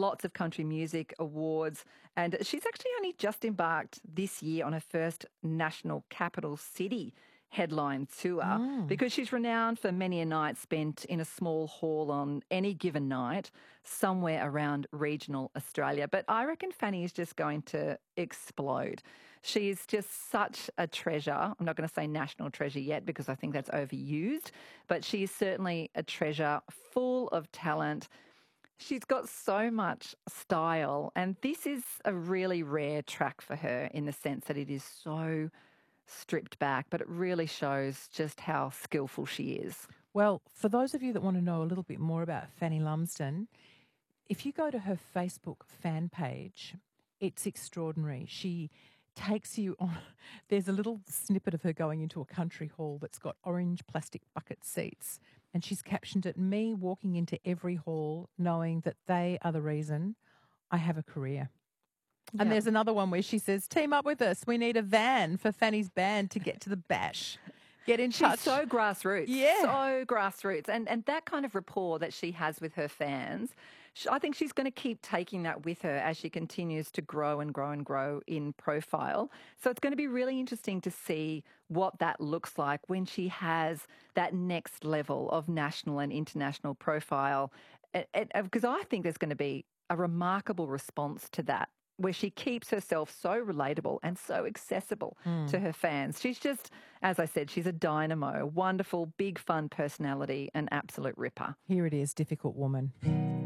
lots of country music awards, and she's actually only just embarked this year on her first national capital city headline tour because she's renowned for many a night spent in a small hall on any given night somewhere around regional Australia. But I reckon Fanny is just going to explode. She's just such a treasure. I'm not going to say national treasure yet because I think that's overused, but she is certainly a treasure full of talent. She's got so much style, and this is a really rare track for her in the sense that it is so stripped back, but it really shows just how skillful she is. Well, for those of you that want to know a little bit more about Fanny Lumsden, if you go to her Facebook fan page, it's extraordinary. She takes you on. There's a little snippet of her going into a country hall that's got orange plastic bucket seats, and she's captioned it, "Me walking into every hall knowing that they are the reason I have a career." And there's another one where she says, "Team up with us. We need a van for Fanny's band to get to the bash. Get in touch." She's so grassroots. Yeah. So grassroots. And that kind of rapport that she has with her fans, I think she's going to keep taking that with her as she continues to grow and grow and grow in profile. So it's going to be really interesting to see what that looks like when she has that next level of national and international profile. Because I think there's going to be a remarkable response to that, where she keeps herself so relatable and so accessible to her fans. She's just, as I said, she's a dynamo, wonderful, big, fun personality, an absolute ripper. Here it is, Difficult Woman.